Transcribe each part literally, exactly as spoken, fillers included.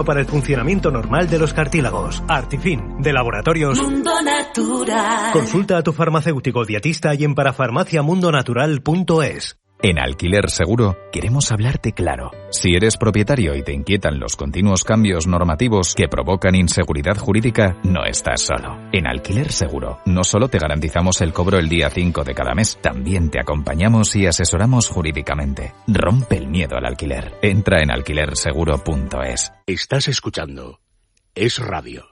para el funcionamiento normal de los cartílagos. Artifin, de Laboratorios Mundo Natural. Consulta a tu farmacéutico dietista y en parafarmacia mundo natural punto es. En Alquiler Seguro queremos hablarte claro. Si eres propietario y te inquietan los continuos cambios normativos que provocan inseguridad jurídica, no estás solo. En Alquiler Seguro no solo te garantizamos el cobro el día cinco de cada mes, también te acompañamos y asesoramos jurídicamente. Rompe el miedo al alquiler. Entra en alquiler seguro punto es. Estás escuchando Es Radio.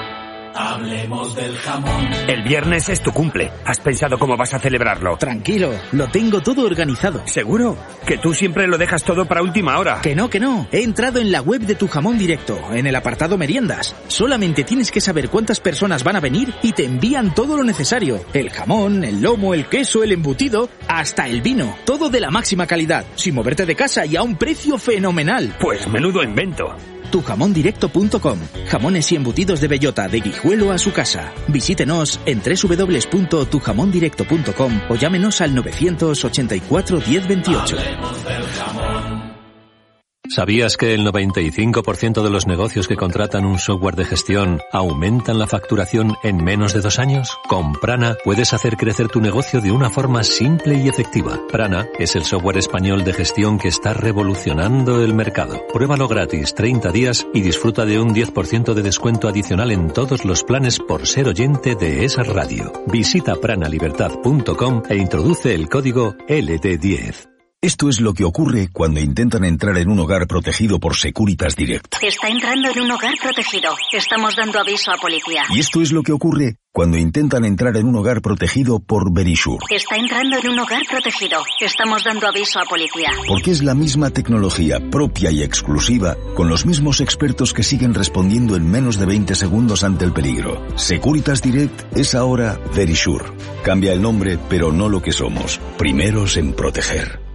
Hablemos del jamón. El viernes es tu cumple. ¿Has pensado cómo vas a celebrarlo? Tranquilo, lo tengo todo organizado. ¿Seguro? Que tú siempre lo dejas todo para última hora. Que no, que no. He entrado en la web de Tu Jamón Directo, en el apartado meriendas. Solamente tienes que saber cuántas personas van a venir y te envían todo lo necesario. El jamón, el lomo, el queso, el embutido, hasta el vino. Todo de la máxima calidad, sin moverte de casa y a un precio fenomenal. Pues menudo invento. tu jamón directo punto com. Jamones y embutidos de bellota, de Guijuelo a su casa. Visítenos en doble u doble u doble u punto tu jamón directo punto com o llámenos al novecientos ochenta y cuatro diez veintiocho. Hablemos del jamón. ¿Sabías que el noventa y cinco por ciento de los negocios que contratan un software de gestión aumentan la facturación en menos de dos años? Con Prana puedes hacer crecer tu negocio de una forma simple y efectiva. Prana es el software español de gestión que está revolucionando el mercado. Pruébalo gratis treinta días y disfruta de un diez por ciento de descuento adicional en todos los planes por ser oyente de esa radio. Visita prana libertad punto com e introduce el código L D diez. Esto es lo que ocurre cuando intentan entrar en un hogar protegido por Securitas Direct. Está entrando en un hogar protegido. Estamos dando aviso a policía. Y esto es lo que ocurre cuando intentan entrar en un hogar protegido por Verisure. Está entrando en un hogar protegido. Estamos dando aviso a policía. Porque es la misma tecnología propia y exclusiva, con los mismos expertos que siguen respondiendo en menos de veinte segundos ante el peligro. Securitas Direct es ahora Verisure. Cambia el nombre, pero no lo que somos. Primeros en proteger.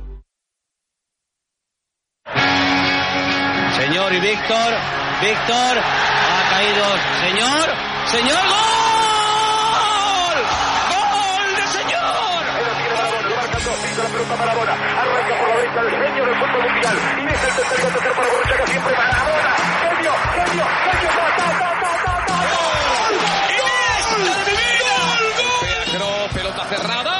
Señor y Víctor, Víctor, ha caído, señor, señor, ¡gol! ¡Gol de señor! Ahora tiene Maradona, lo marcando, pisa la pelota Maradona, arranca por la derecha el genio del fútbol mundial, y es el tercer gol tercer para Borruchaga, siempre Maradona, genio, genio, genio, ta, ta, ta, ta, ta, ta, ¡gol! ¡Iniesta de mi vida! ¡Gol! Pelota cerrada.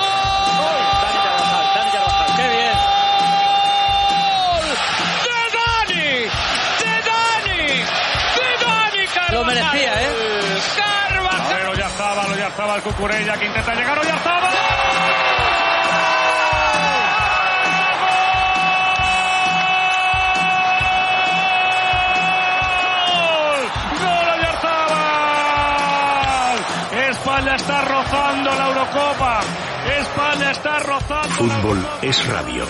Lo merecía, ¿eh? Carvajal. Ya estaba, ya estaba el Cucurella que intenta llegar, ya estaba. ¡Gol! ¡Gol! España está rozando la Eurocopa. España está rozando. Fútbol es radio.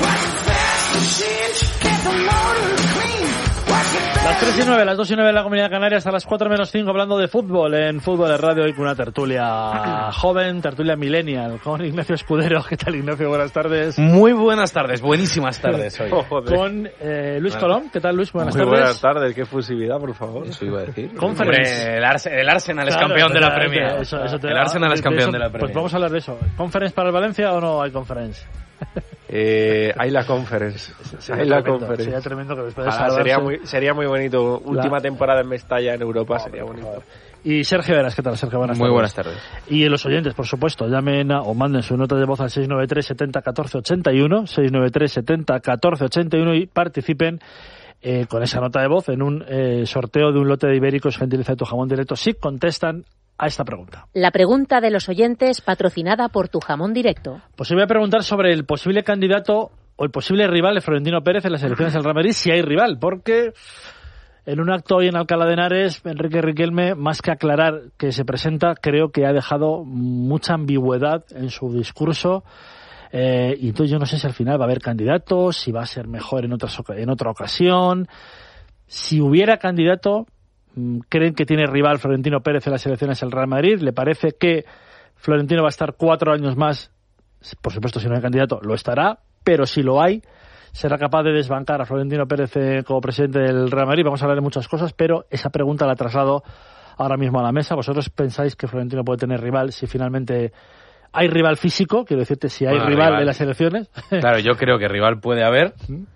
Las tres y nueve, las dos y nueve en la Comunidad Canaria, hasta las cuatro menos cinco, hablando de fútbol en Fútbol de Radio y con una tertulia joven, tertulia millennial, con Ignacio Escudero. ¿Qué tal, Ignacio? Buenas tardes. Muy buenas tardes, buenísimas tardes hoy. Oh, con eh, Luis Colom. ¿Qué tal, Luis? Buenas Muy tardes. buenas tardes, qué fusividad, por favor. Eso iba a decir. Conference. El, Ars- el Arsenal es Claro, campeón de la efectivamente, Premier. eso- eso te- el Arsenal es campeón eso- de la Premier. Pues vamos a hablar de eso. ¿Conference para el Valencia o no hay conference? Eh, hay la conference. Sería hay la tremendo, conference. sería tremendo que después de Ah, salvarse- sería muy sería muy bonito. Última La- temporada en Mestalla en Europa sería bonito. Y Sergio Veras, ¿qué tal, Sergio? Buenas Muy tardes. buenas tardes. Y los oyentes, por supuesto, llamen a, o manden su nota de voz al seis nueve tres setenta catorce ochenta y uno, seis nueve tres setenta catorce ochenta y uno y participen eh, con esa nota de voz en un eh, sorteo de un lote de ibéricos Gentiliza de Tu Jamón Directo si contestan a esta pregunta. La pregunta de los oyentes patrocinada por Tu Jamón Directo. Pues os voy a preguntar sobre el posible candidato o el posible rival de Florentino Pérez en las elecciones del Real Madrid, si hay rival, porque en un acto hoy en Alcalá de Henares, Enrique Riquelme, más que aclarar que se presenta, creo que ha dejado mucha ambigüedad en su discurso. Eh, y entonces yo no sé si al final va a haber candidatos, si va a ser mejor en, otras, en otra ocasión. Si hubiera candidato, ¿creen que tiene rival Florentino Pérez en las elecciones del Real Madrid? ¿Le parece que Florentino va a estar cuatro años más? Por supuesto, si no hay candidato, lo estará, pero si lo hay, será capaz de desbancar a Florentino Pérez eh, como presidente del Real Madrid. Vamos a hablar de muchas cosas, pero esa pregunta la traslado ahora mismo a la mesa. ¿Vosotros pensáis que Florentino puede tener rival si finalmente hay rival físico? Quiero decirte, si hay Bueno, rival, rival. en las elecciones. Claro, yo creo que rival puede haber.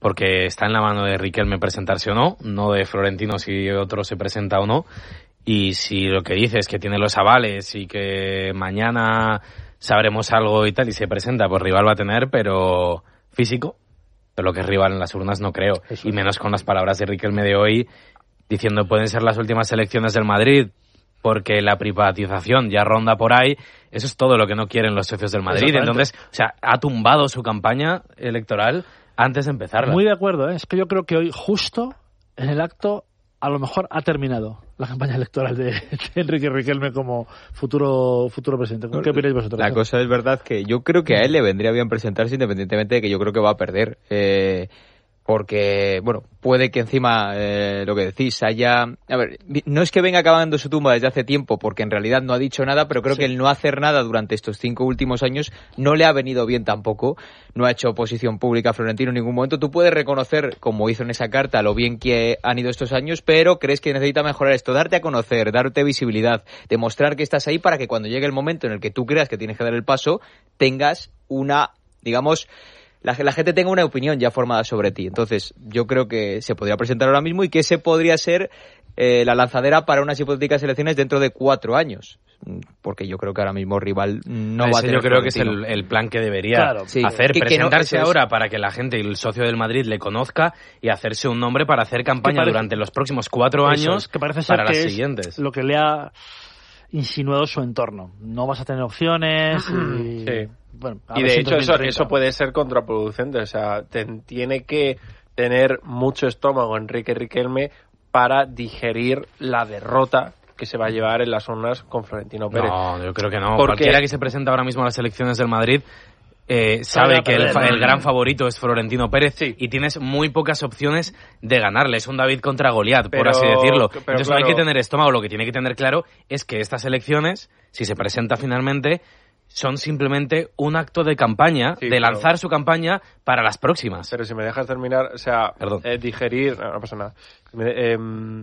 porque está en la mano de Riquelme presentarse o no, no de Florentino si otro se presenta o no. Y si lo que dice es que tiene los avales y que mañana sabremos algo y tal y se presenta, pues rival va a tener, pero físico. Pero lo que es rival en las urnas no creo. Eso. Y menos con las palabras de Riquelme de hoy diciendo pueden ser las últimas elecciones del Madrid porque la privatización ya ronda por ahí. Eso es todo lo que no quieren los socios del Madrid. Entonces, o sea, ha tumbado su campaña electoral antes de empezarla. Muy de acuerdo, ¿eh? Es que yo creo que hoy justo en el acto a lo mejor ha terminado la campaña electoral de, de Enrique Riquelme como futuro futuro presidente. ¿Qué opináis vosotros? La cosa es verdad que yo creo que a él le vendría bien presentarse independientemente de que yo creo que va a perder. Eh, porque, bueno, puede que encima, eh, lo que decís, haya... A ver, no es que venga acabando su tumba desde hace tiempo, porque en realidad no ha dicho nada, pero creo sí. que el no hacer nada durante estos cinco últimos años no le ha venido bien tampoco. No ha hecho oposición pública a Florentino en ningún momento. Tú puedes reconocer, como hizo en esa carta, lo bien que han ido estos años, pero crees que necesita mejorar esto, darte a conocer, darte visibilidad, demostrar que estás ahí para que cuando llegue el momento en el que tú creas que tienes que dar el paso, tengas una, digamos... La, la gente tenga una opinión ya formada sobre ti. Entonces, yo creo que se podría presentar ahora mismo y que ese podría ser eh, la lanzadera para unas hipotéticas elecciones dentro de cuatro años. Porque yo creo que ahora mismo rival no Ese va a tener. Yo creo que es el, el plan que debería claro, sí. hacer, que, presentarse que no, ahora es... para que la gente y el socio del Madrid le conozca y hacerse un nombre para hacer campaña durante los próximos cuatro años que parece ser para que las es siguientes. Lo que le ha insinuado su entorno. No vas a tener opciones y... Sí. Bueno, y de hecho eso, eso puede ser contraproducente, o sea, te, tiene que tener mucho estómago Enrique Riquelme para digerir la derrota que se va a llevar en las urnas con Florentino Pérez. No, yo creo que no. Porque... Cualquiera que se presenta ahora mismo a las elecciones del Madrid eh, sabe que el, el gran favorito es Florentino Pérez sí. y tienes muy pocas opciones de ganarle. Es un David contra Goliat, por así decirlo. Pero, Entonces claro, no hay que tener estómago. Lo que tiene que tener claro es que estas elecciones, si se presenta finalmente... son simplemente un acto de campaña, sí, de lanzar pero... su campaña para las próximas. Pero si me dejas terminar, o sea, eh, digerir, no, no pasa nada. Me, eh,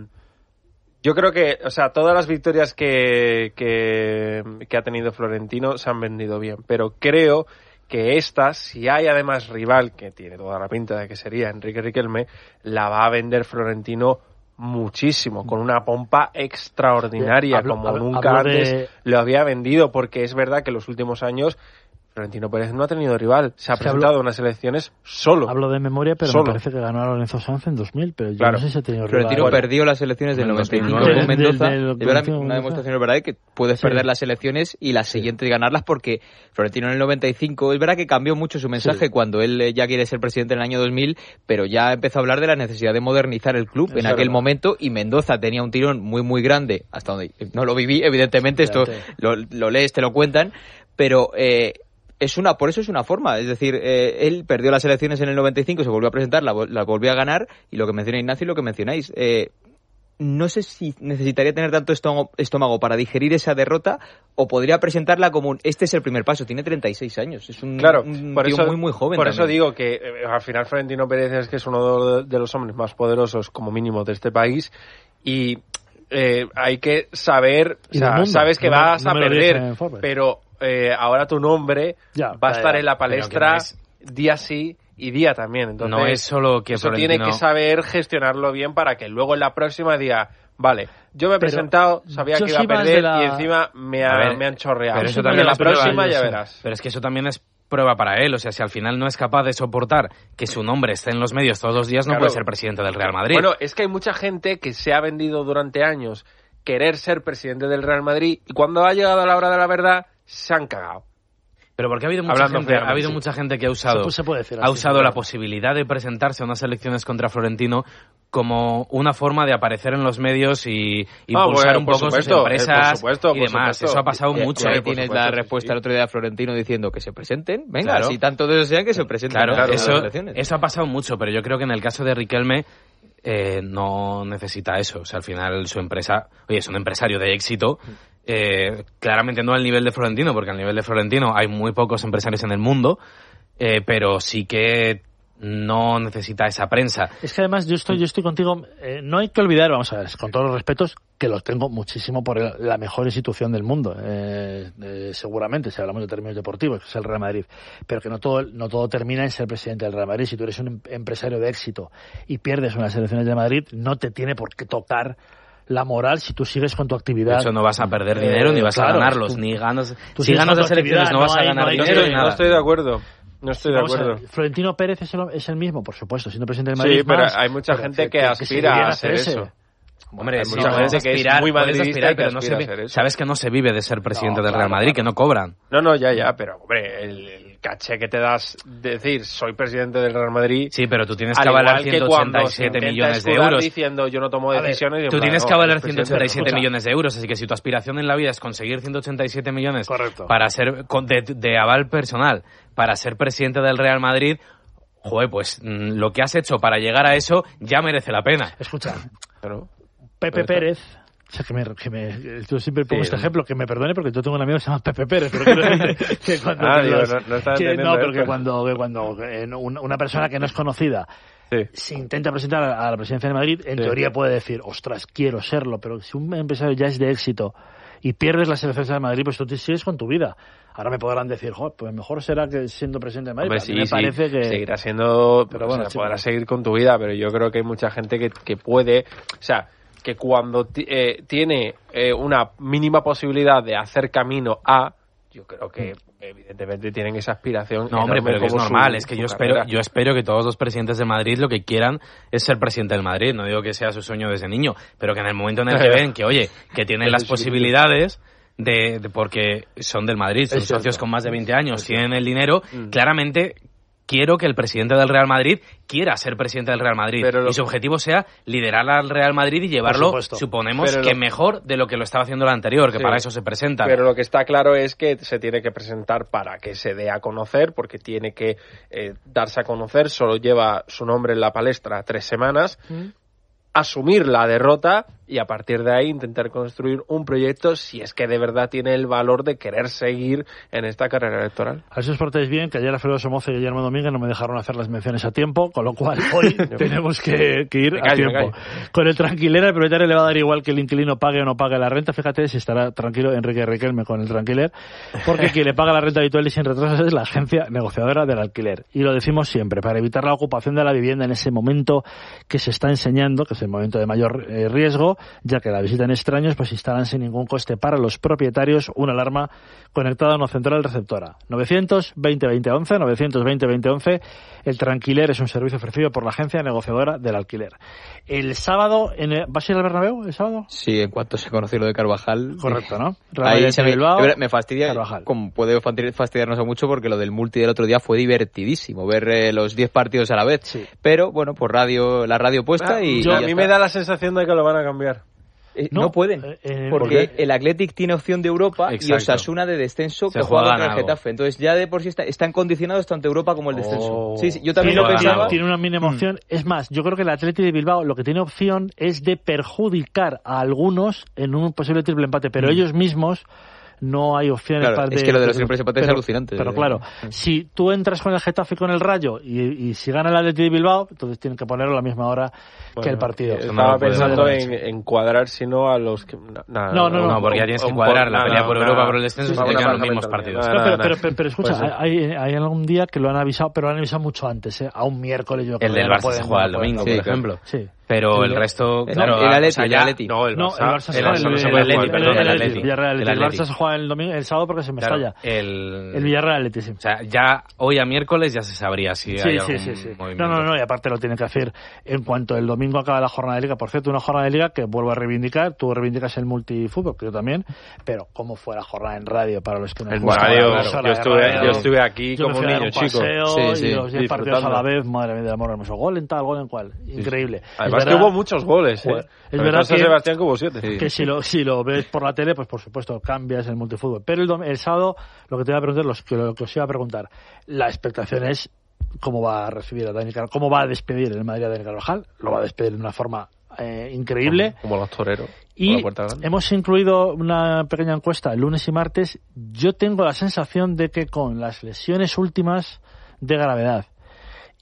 yo creo que, o sea, todas las victorias que, que, que ha tenido Florentino se han vendido bien, pero creo que esta, si hay además rival, que tiene toda la pinta de que sería Enrique Riquelme, la va a vender Florentino muchísimo, con una pompa extraordinaria, hablo, como hablo, nunca hablo antes de... lo había vendido, porque es verdad que en los últimos años Florentino Pérez no ha tenido rival, se ha sí, presentado hablo, unas elecciones solo. Hablo de memoria, pero solo. Me parece que ganó a Lorenzo Sanz en dos mil, pero yo claro. no sé si ha tenido rival. Florentino bueno, perdió las elecciones del noventa y cinco con Mendoza, del, del, del, es verdad, una demostración es verdad que puedes sí. perder las elecciones y las sí. siguientes ganarlas, porque Florentino en el noventa y cinco, es verdad que cambió mucho su mensaje sí. cuando él ya quiere ser presidente en el año dos mil, pero ya empezó a hablar de la necesidad de modernizar el club es en verdad. aquel momento, y Mendoza tenía un tirón muy muy grande, hasta donde no lo viví, evidentemente, esto lo, lo lees, te lo cuentan, pero... Eh, Es una, por eso es una forma, es decir, eh, él perdió las elecciones en el noventa y cinco, se volvió a presentar, la, la volvió a ganar, y lo que menciona Ignacio y lo que mencionáis, eh, no sé si necesitaría tener tanto estómago, estómago para digerir esa derrota, o podría presentarla como un, este es el primer paso, tiene treinta y seis años, es un, claro, un por tío eso, muy muy joven. Por también. eso digo que eh, al final Florentino Pérez es que es uno de, de los hombres más poderosos, como mínimo, de este país, y eh, hay que saber, o sea, sabes que no, vas no a perder, pero... Eh, ahora tu nombre ya, va a estar ya, en la palestra no es... día sí y día también. Entonces, no es solo que eso Florentino... tiene que saber gestionarlo bien para que luego en la próxima día, vale, yo me he pero presentado, sabía que iba a perder la... y encima me, ha, ver, me han chorreado. Pero eso también en la próxima ya verás. Pero es que eso también es prueba para él. O sea, si al final no es capaz de soportar que su nombre esté en los medios todos los días, no claro. puede ser presidente del Real Madrid. Bueno, es que hay mucha gente que se ha vendido durante años querer ser presidente del Real Madrid y cuando ha llegado a la hora de la verdad se han cagado. Pero porque ha habido mucha Hablando gente, ha habido sí. mucha gente que ha usado, se puede decir ha usado la posibilidad de presentarse a unas elecciones contra Florentino como una forma de aparecer en los medios y impulsar ah, bueno, un poco supuesto, sus empresas por supuesto, y demás. Supuesto. Eso ha pasado y, mucho. Y ahí eh, tienes supuesto, la respuesta sí. el otro día de Florentino diciendo que se presenten. Venga, claro. si tanto desean que se presenten. Claro, claro eso, eso ha pasado mucho, pero yo creo que en el caso de Riquelme eh, no necesita eso. O sea, al final su empresa, oye, es un empresario de éxito. Eh, claramente no al nivel de Florentino, porque al nivel de Florentino hay muy pocos empresarios en el mundo, eh, pero sí que no necesita esa prensa. Es que además yo estoy, yo estoy contigo, eh, no hay que olvidar, vamos a ver, con todos los respetos, que los tengo muchísimo por el, la mejor institución del mundo, eh, eh, seguramente, si hablamos de términos deportivos, que es el Real Madrid, pero que no todo, no todo termina en ser presidente del Real Madrid. Si tú eres un em- empresario de éxito y pierdes unas elecciones de Madrid, no te tiene por qué tocar la moral si tú sigues con tu actividad. De hecho, no vas a perder dinero, eh, ni vas claro, a ganarlos, tú, ni ganas. Si ganas las elecciones, no, no vas hay, a ganar no hay, dinero no, ni nada. No estoy de acuerdo. No estoy de Vamos acuerdo. Ver, Florentino Pérez es el, es el mismo, por supuesto, siendo presidente del Madrid. Sí, pero más, hay mucha pero gente que, que aspira que a hacer eso. Hombre, hay sí, mucha no, gente que aspirar, es muy madridista aspirar, pero que no aspira se a hacer eso. Sabes que no se vive de ser presidente no, del claro, Real Madrid, claro. que no cobran. No, no, ya, ya, pero hombre, el, el caché que te das de decir soy presidente del Real Madrid. Sí, pero tú tienes que avalar ciento ochenta y siete millones de euros. Diciendo yo no tomo decisiones. Ver, tú plan, tienes que avalar ciento ochenta y siete millones de euros, así que si tu aspiración en la vida es conseguir ciento ochenta y siete millones Correcto. para ser de, de aval personal, para ser presidente del Real Madrid, joder, pues lo que has hecho para llegar a eso ya merece la pena. Escucha, pero, Pepe Pérez, o sea, que me, que me, yo siempre pongo sí, este ejemplo, que me perdone porque yo tengo un amigo que se llama Pepe Pérez, pero quiero decir que cuando ah, que digo, los, no, no, está que, no, pero esto. que cuando, que cuando eh, una persona que no es conocida sí. se intenta presentar a la presidencia de Madrid, en sí. teoría puede decir, ostras, quiero serlo, pero si un empresario ya es de éxito y pierdes las elecciones de Madrid, pues tú te sigues con tu vida. Ahora me podrán decir, joder, pues mejor será que siendo presidente de Madrid. Hombre, sí, me sí, parece que seguirá siendo, pero bueno, o sea, sí, podrás sí. seguir con tu vida, pero yo creo que hay mucha gente que, que puede, o sea, que cuando t- eh, tiene eh, una mínima posibilidad de hacer camino a, yo creo que evidentemente tienen esa aspiración. No, hombre, pero que es normal, su, es que su yo carrera. espero, yo espero que todos los presidentes de Madrid lo que quieran es ser presidente del Madrid. No digo que sea su sueño desde niño, pero que en el momento en el que ven que, oye, que tienen las posibilidades de, de porque son del Madrid, son socios con más de veinte años, tienen el dinero, mm. claramente quiero que el presidente del Real Madrid quiera ser presidente del Real Madrid lo... y su objetivo sea liderar al Real Madrid y llevarlo, suponemos, pero que lo... mejor de lo que lo estaba haciendo el anterior, que sí. para eso se presenta. Pero lo que está claro es que se tiene que presentar para que se dé a conocer, porque tiene que eh, darse a conocer, solo lleva su nombre en la palestra tres semanas, ¿Mm? asumir la derrota y a partir de ahí intentar construir un proyecto si es que de verdad tiene el valor de querer seguir en esta carrera electoral. A ver si os portáis bien, que ayer Alfredo Somoza y Guillermo Domínguez no me dejaron hacer las menciones a tiempo, con lo cual hoy tenemos que, que ir a tiempo. Con el Tranquiler, el propietario le va a dar igual que el inquilino pague o no pague la renta. Fíjate si estará tranquilo Enrique Riquelme con el Tranquiler, porque quien le paga la renta habitual y sin retrasos es la agencia negociadora del alquiler. Y lo decimos siempre, para evitar la ocupación de la vivienda en ese momento que se está enseñando, que es el momento de mayor eh, riesgo, ya que la visitan extraños, pues instalan sin ningún coste para los propietarios una alarma conectada a una central receptora. novecientos veinte veinte once, novecientos veinte veinte once. El Tranquiler es un servicio ofrecido por la agencia negociadora del alquiler. El sábado, en el, ¿vas a ir al Bernabéu el sábado? Sí, en cuanto se conoció lo de Carvajal. Correcto, ¿no? Ahí se me, Bilbao, me fastidia, Carvajal. Como puede fastidiarnos mucho porque lo del multi del otro día fue divertidísimo, ver eh, los diez partidos a la vez. Sí. Pero, bueno, pues radio, la radio puesta ah, y... Yo, y a mí está. me da la sensación de que lo van a cambiar. Eh, no, no pueden, eh, porque ¿por el Athletic tiene opción de Europa. Exacto. Y Osasuna de descenso se que juega contra el Getafe. Entonces ya de por sí está, están condicionados tanto Europa como el descenso. Oh. Sí, sí, yo también tiene, lo pensaba. Tiene una mínima opción. Mm. Es más, yo creo que el Athletic de Bilbao lo que tiene opción es de perjudicar a algunos en un posible triple empate, pero mm. ellos mismos no hay opciones claro, para de, es que lo de los triples empates es alucinante. Pero claro, si tú entras con el Getafe y con el Rayo y, y si gana el Athletic de Bilbao, entonces tienen que ponerlo a la misma hora bueno, que el partido. Estaba no pensando en, en cuadrar, si no a los que... Nah, no, no, no, no, porque ya tienes que cuadrar la pelea por Europa por el descenso y se te quedan los mismos partidos. Pero, pero, pero, pero, pero escucha, pues, hay, hay algún día que lo han avisado, pero lo han avisado mucho antes, ¿eh? A un miércoles. Yo el del Barça se juega el domingo, por ejemplo. Sí. Pero el resto, claro, el Atleti, o sea, el Atleti. No, el Barça, no, el Barça se el Barça no se puede jugar, perdón, el Atleti. El Barça se juega el domingo, el sábado porque se me claro, estalla. El, el Villarreal Atleti, sí. O sea, ya hoy a miércoles ya se sabría si sí, hay sí, algún sí, sí. movimiento. No, no, no, y aparte lo tiene que hacer en cuanto el domingo acaba la jornada de Liga. Por cierto, una jornada de Liga que vuelvo a reivindicar, tú reivindicas el multifútbol, que yo también, pero cómo fue la jornada en radio para los que no en radio, claro. yo, estuve, radio, yo estuve aquí yo como un niño chico. Sí, sí, y los diez partidos a la vez, madre mía del amor hermoso. Gol en tal, gol en cual. Increíble. Sí. Además que hubo muchos goles, ¿eh? Es verdad que, Sebastián que hubo siete. Sí. Que si lo, si lo ves por la tele, pues por supuesto cambias el multifútbol. Pero el, el sábado, lo que te iba a preguntar, lo que, lo que os iba a preguntar, la expectación es cómo va a recibir a Dani Carvajal, cómo va a despedir el Madrid a Dani Carvajal. Lo va a despedir de una forma eh, increíble. Como, como los toreros. Y hemos incluido una pequeña encuesta el lunes y martes. Yo tengo la sensación de que con las lesiones últimas de gravedad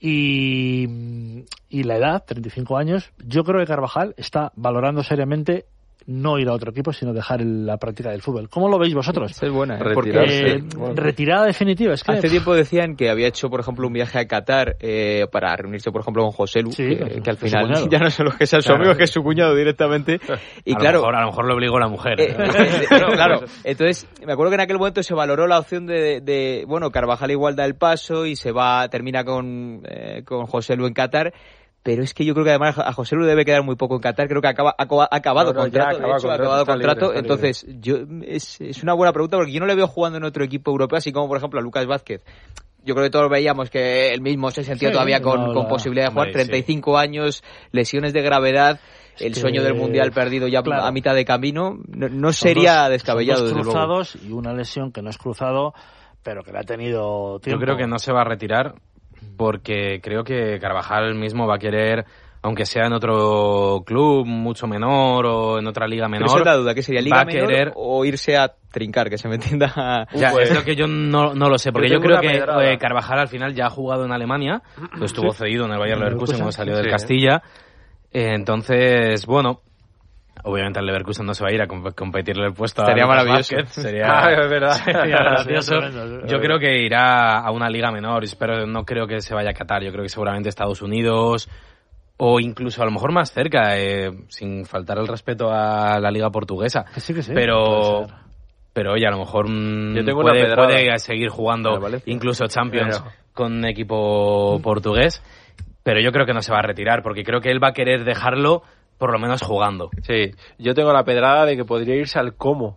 Y, y la edad, treinta y cinco años, yo creo que Carvajal está valorando seriamente no ir a otro equipo, sino dejar el, la práctica del fútbol. ¿Cómo lo veis vosotros? Es buena, ¿eh? Porque eh, bueno. retirada definitiva. Es que hace tiempo decían que había hecho, por ejemplo, un viaje a Qatar eh, para reunirse, por ejemplo, con José Lu, sí, que, que al final ya no solo que sea su claro. amigo, que es su cuñado directamente. Y a claro, lo mejor, a lo mejor lo obligó la mujer. Eh, eh, eh, claro, entonces me acuerdo que en aquel momento se valoró la opción de, de, de bueno, Carvajal igual da el paso y se va, termina con, eh, con José Lu en Qatar. Pero es que yo creo que además a José Lu debe quedar muy poco en Qatar. Creo que acaba, ha acabado no, no, contrato, de hecho, ha acabado contrato. Libre, Entonces, yo es, es una buena pregunta porque yo no le veo jugando en otro equipo europeo, así como por ejemplo a Lucas Vázquez. Yo creo que todos veíamos que él mismo se sentía sí, todavía con, no, con posibilidad de jugar. Hombre, treinta y cinco sí. años, lesiones de gravedad, es el sueño del Mundial perdido ya claro. a mitad de camino. No, no sería dos, descabellado, son dos desde cruzados luego. Y una lesión que no es cruzado, pero que le ha tenido tiempo. Yo creo que no se va a retirar porque creo que Carvajal mismo va a querer, aunque sea en otro club mucho menor o en otra liga menor. Pero esa es la duda, ¿que sería liga va a menor querer... o irse a trincar, que se me entienda? Ya, pues... es lo que yo no, no lo sé, porque yo, yo creo que eh, Carvajal al final ya ha jugado en Alemania, lo estuvo sí. cedido en el Bayer Leverkusen cuando salió sí. del Castilla, eh, entonces, bueno... Obviamente el Leverkusen no se va a ir a competirle el puesto. Sería a maravilloso. Vázquez. Sería, ah, es verdad. sería gracioso. Yo creo que irá a una liga menor, pero no creo que se vaya a Qatar. Yo creo que seguramente Estados Unidos o incluso a lo mejor más cerca, eh, sin faltar el respeto a la liga portuguesa. Que sí, que sí. Pero... Pero oye, a lo mejor mmm, Yo tengo puede, una puede seguir jugando incluso Champions pero... con un equipo portugués. Pero yo creo que no se va a retirar, porque creo que él va a querer dejarlo por lo menos jugando. Sí, yo tengo la pedrada de que podría irse al Como.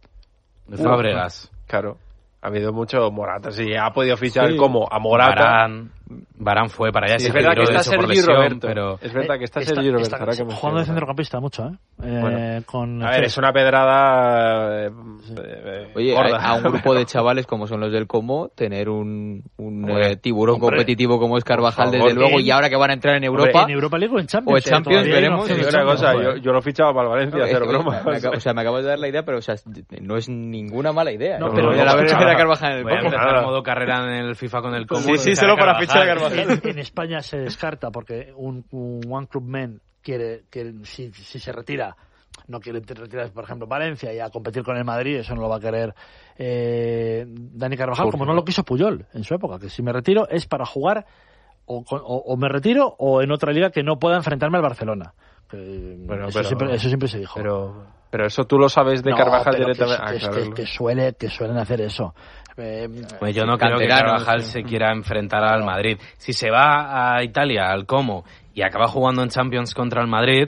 De Fábregas. Claro, ha habido mucho Morata, sí, ha podido fichar sí. el Como a Morata. Barán, Barán fue para allá. Sí, es verdad que está Sergi Roberto, pero... es verdad que está eh, Sergi Roberto. Está, está jugando de centrocampista mucho, ¿eh? eh bueno, con a ver, es una pedrada... Eh, sí. eh, Oye, a, a un grupo de chavales como son los del Como, tener un, un eh, tiburón hombre, competitivo como es Carvajal, favor, desde luego, y ahora que van a entrar en Europa... Hombre, en Europa League o en Champions. O en Champions, veremos. Sí, una cosa, yo, yo lo fichaba para el Valencia, cero broma. Me acabo, o sea, me acabas de dar la idea, pero o sea, no es ninguna mala idea. No, pero la verdad es que era Carvajal en el Como. Voy a empezar modo carrera en el FIFA con el Como. Sí, sí, solo para fichar a Carvajal. En España se descarta porque un, un One Club Men quiere que si, si se retira no quiere retirar, por ejemplo, Valencia y a competir con el Madrid, eso no lo va a querer eh, Dani Carvajal, como no lo quiso Puyol en su época, que si me retiro es para jugar o, o, o me retiro o en otra liga que no pueda enfrentarme al Barcelona. Que, bueno, eso, pero, siempre, eso siempre se dijo. Pero, pero eso tú lo sabes de no, Carvajal directamente. Que, ah, claro. que, que, suele, que suelen hacer eso. Eh, pues yo no creo que Carvajal se quiera enfrentar al Madrid. Si se va a Italia, al Como, y acaba jugando en Champions contra el Madrid,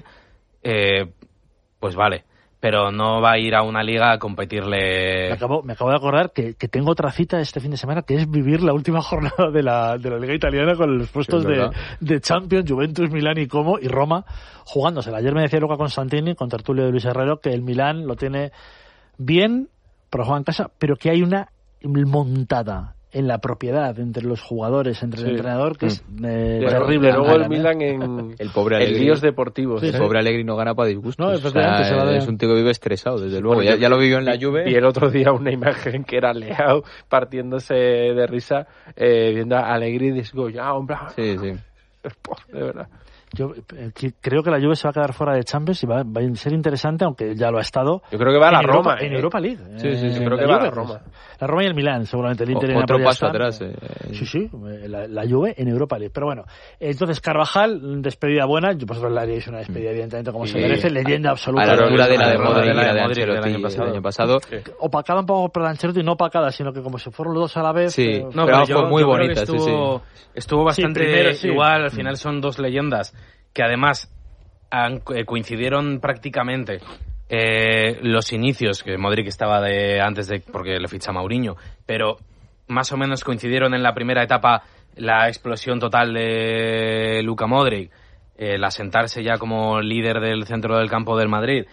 eh, pues vale. Pero no va a ir a una liga a competirle... Me acabo, me acabo de acordar que, que tengo otra cita este fin de semana, que es vivir la última jornada de la, de la Liga Italiana con los puestos sí, de, de Champions, Juventus, Milán y Como, y Roma, jugándosela. Ayer me decía Luca Constantini, con tertulio de Luis Herrero, que el Milán lo tiene bien, pero juega en casa, pero que hay una montada en la propiedad entre los jugadores, entre sí. el entrenador, que es eh, sí, terrible. Luego el Milan en, el pobre Allegri, en líos deportivos. Sí, el ¿eh? pobre Allegri no gana para disgustos. No, o sea, se va de... es un tío que vive estresado, desde luego. Ya, ya lo vivió en la Juve. Y el otro día una imagen que era Leao partiéndose de risa eh, viendo a Allegri desgollado. Sí, sí. De verdad. Yo eh, creo que la Juve se va a quedar fuera de Champions y va, va a ser interesante, aunque ya lo ha estado. Yo creo que va a la en Roma. Europa, ¿eh? En Europa League. Sí, sí, sí. Yo creo que la va Juve, a la Roma. La Roma y el Milán, seguramente el Inter o, y otro Napoli paso están. atrás. Eh. Sí, sí. La, la Juve en Europa League. Pero bueno, entonces Carvajal, despedida buena. Yo vosotros le haríais una despedida, evidentemente, como sí. se merece. Leyenda absoluta. A la altura de la de Modric y la de Ancelotti el año pasado. El año pasado. Sí. Opacada un poco por Ancelotti, no opacada, sino que como si fueron los dos a la vez. Sí, pero, no, pero, pero yo, fue muy yo bonita. Estuvo, sí, sí. estuvo bastante sí, primero, sí. igual. Al final son dos leyendas que además han, eh, coincidieron prácticamente eh, los inicios, que Modric estaba de antes de porque le ficha Mourinho, pero más o menos coincidieron en la primera etapa la explosión total de Luka Modric, eh, el asentarse ya como líder del centro del campo del Madrid,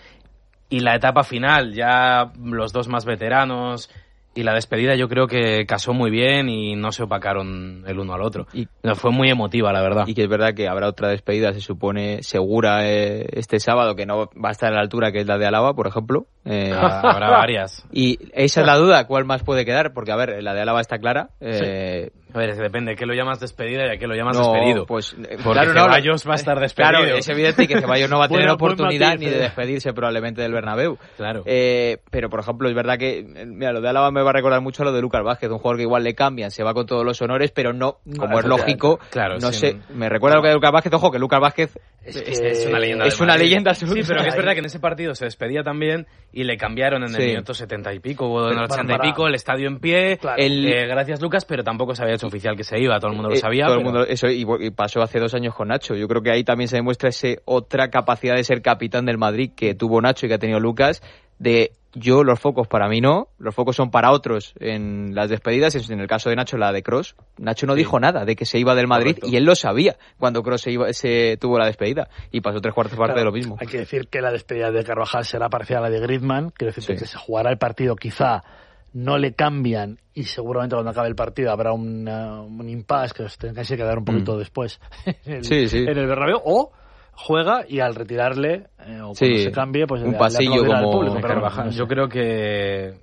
y la etapa final, ya los dos más veteranos. Y la despedida yo creo que casó muy bien y no se opacaron el uno al otro. Y no, fue muy emotiva, la verdad. Y que es verdad que habrá otra despedida, se supone, segura eh, este sábado, que no va a estar a la altura que es la de Alaba, por ejemplo. Eh, Habrá varias. Y esa es la duda, ¿cuál más puede quedar? Porque, a ver, la de Álava está clara. Eh, sí. A ver, depende, ¿qué lo llamas despedida y a qué lo llamas no, despedido? Pues, porque claro, Ceballos no, va a estar despedido. Claro, es evidente que Ceballos no va a tener bueno, oportunidad matiz, ni de despedirse probablemente del Bernabéu. Claro. Eh, pero, por ejemplo, es verdad que, mira, lo de Álava me va a recordar mucho a lo de Lucas Vázquez, un jugador que igual le cambian, se va con todos los honores, pero no, como no, es lógico, claro, no sí, sé, no. me recuerda lo que de Lucas Vázquez, ojo, que Lucas Vázquez es, que es una leyenda. Es una leyenda absoluta. Sí, pero que es verdad que en ese partido se despedía también y le cambiaron en el sí. minuto setenta y pico, o en el ochenta y pico, el estadio en pie, claro. el, eh, gracias Lucas, pero tampoco se había hecho oficial que se iba, todo el mundo lo sabía. Eh, todo pero... el mundo, eso, y, y pasó hace dos años con Nacho. Yo creo que ahí también se demuestra esa otra capacidad de ser capitán del Madrid que tuvo Nacho y que ha tenido Lucas, de yo, los focos para mí no, los focos son para otros en las despedidas, en el caso de Nacho la de Kroos. Nacho no sí. dijo nada de que se iba del Madrid. Correcto. Y él lo sabía cuando Kroos se, iba, se tuvo la despedida y pasó tres cuartas partes claro, de lo mismo. Hay que decir que la despedida de Carvajal será parecida a la de Griezmann, quiero decir sí. que se jugará el partido, quizá no le cambian y seguramente cuando acabe el partido habrá una, un impasse que os tengáis que quedar un poquito mm. después en el, sí, sí. en el Bernabéu, o juega y al retirarle eh, o cuando sí, se cambie pues un le, pasillo le como al público, pero Carvajal. No sé. Yo creo que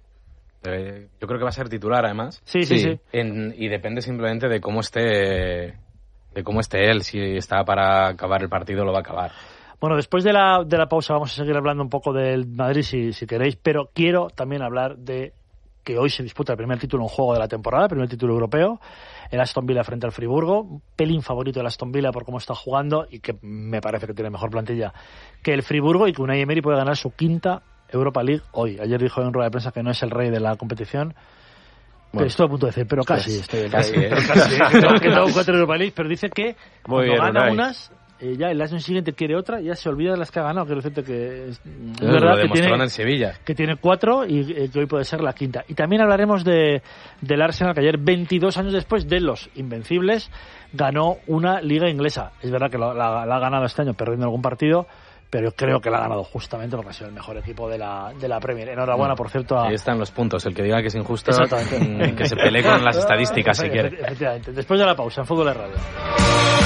eh, yo creo que va a ser titular además. Sí, sí, sí. sí. En, y depende simplemente de cómo esté de cómo esté él. Si está para acabar el partido lo va a acabar. Bueno, después de la de la pausa vamos a seguir hablando un poco del Madrid si, si queréis, pero quiero también hablar de que hoy se disputa el primer título en juego de la temporada, el primer título europeo, el Aston Villa frente al Friburgo, un pelín favorito del Aston Villa por cómo está jugando y que me parece que tiene mejor plantilla que el Friburgo y que Unai Emery puede ganar su quinta Europa League hoy. Ayer dijo en rueda de prensa que no es el rey de la competición. Bueno, estoy a punto de decir, pero casi pues, estoy. Casi, ¿eh? casi, que tengo, que tengo cuatro Europa League, pero dice que Muy cuando bien, gana Unai. unas, eh, ya el año siguiente quiere otra, ya se olvida de las que ha ganado. Quiero decirte que es, es lo verdad que tiene, en el Sevilla. que tiene cuatro y eh, que hoy puede ser la quinta. Y también hablaremos de del Arsenal, que ayer, veintidós años después de los Invencibles, ganó una liga inglesa. Es verdad que la, la, la ha ganado este año perdiendo algún partido, pero creo que la ha ganado justamente porque ha sido el mejor equipo de la, de la Premier. Enhorabuena, por cierto. A... Ahí están los puntos. El que diga que es injusto, que se pelee con las estadísticas si quiere. Efectivamente. Después de la pausa, en Fútbol de Radio.